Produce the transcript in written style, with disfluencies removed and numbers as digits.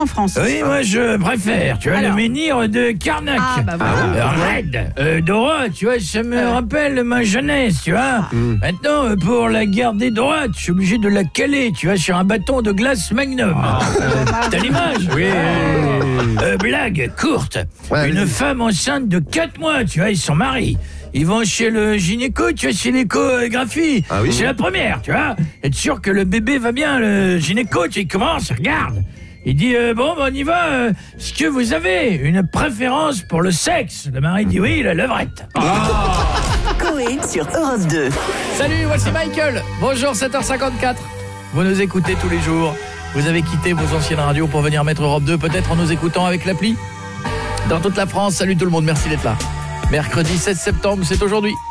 en France. Oui, moi je préfère, tu vois, Alors. le menhir de Carnac. Ah, bah voilà. Raide, droit, tu vois, ça me rappelle ma jeunesse, tu vois. Maintenant, pour la garder droite, je suis obligé de la caler, tu vois, sur un bâton de glace Magnum. T'as l'image? Oui. Blague courte. Une femme enceinte de 4 mois, tu vois, et son mari. Ils vont chez le gynéco, tu vois, chez l'échographie. Ah oui. C'est la première, tu vois. Être sûr que le bébé va bien, le gynéco, tu sais, il commence, il regarde. Il dit, bon, on y va. Est-ce que vous avez une préférence pour le sexe? Le mari dit oui, la levrette. Coé sur Europe 2. Salut, voici Michael. Bonjour, 7h54. Vous nous écoutez tous les jours. Vous avez quitté vos anciennes radios pour venir mettre Europe 2, peut-être en nous écoutant avec l'appli. Dans toute la France, salut tout le monde, merci d'être là. Mercredi 16 septembre, c'est aujourd'hui.